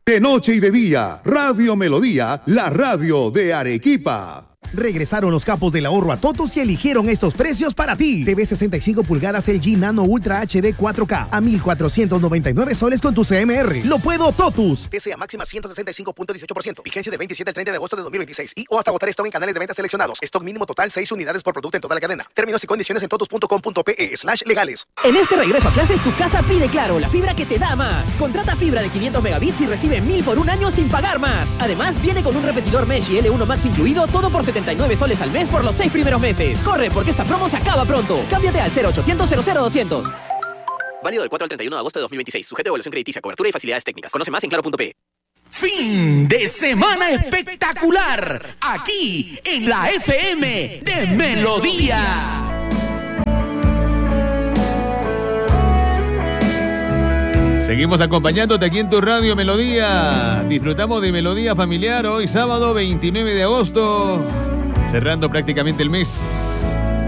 De noche y de día, Radio Melodía, la radio de Arequipa. Regresaron los capos del ahorro a Totus y eligieron estos precios para ti. TV 65 pulgadas LG Nano Ultra HD 4K a 1,499 soles con tu CMR. ¡Lo puedo, Totus! TCA máxima 165.18%. Vigencia del 27 al 30 de agosto de 2026. Y o hasta agotar stock en canales de venta seleccionados. Stock mínimo total 6 unidades por producto en toda la cadena. Términos y condiciones en totus.com.pe/legales. En este regreso a clases, tu casa pide Claro, la fibra que te da más. Contrata fibra de 500 megabits y recibe 1,000 por un año sin pagar más. Además, viene con un repetidor Mesh y L1 Max incluido, todo por 79 soles al mes por los 6 primeros meses. Corre, porque esta promo se acaba pronto. Cámbiate al 0800 00200. Válido del 4 al 31 de agosto de 2026. Sujeto a evaluación crediticia, cobertura y facilidades técnicas. Conoce más en claro.pe. Fin de semana espectacular. Aquí en la FM de Melodía. Seguimos acompañándote aquí en tu radio Melodía. Disfrutamos de Melodía Familiar hoy sábado 29 de agosto, cerrando prácticamente el mes.